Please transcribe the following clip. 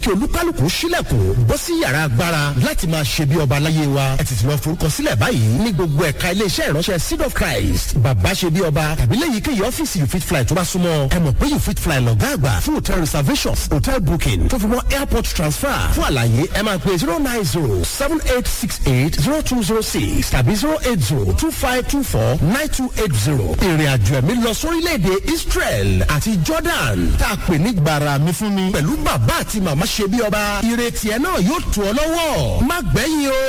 kí olúkálùkù ṣílẹ̀kùn bọ́ sí yàrá agbára láti máa ṣe bí ọba láyé wa. ẹ tètè lọ forúkọ sílẹ̀ báyìí ní gbogbo ẹ̀ka iléeṣẹ́ ìránṣẹ́ Seed of Christ bàbá ṣe bí ọba tàbí léyìíkéyìí ọ́fíìsì You Fit Fly tó bá súnmọ́. ẹ mọ̀ pé You Fit Fly lọ̀gá àgbà fún hotel reservations hotel booking tó fi mọ́ airport transfer. fún àlàyé ẹ máa pè 09078680206 tàbí 08025249280. ìrìn àjò ẹ̀mí lọ sórílẹ̀-èdè Israel àti Jordan tá a pè ní gbàrà mi fún mi pẹ̀lú bàbá àti màmá ṣe bí ọba. ìrètí ẹ náà yóò tù ọ lọ́wọ́ má gbẹ̀yìn o.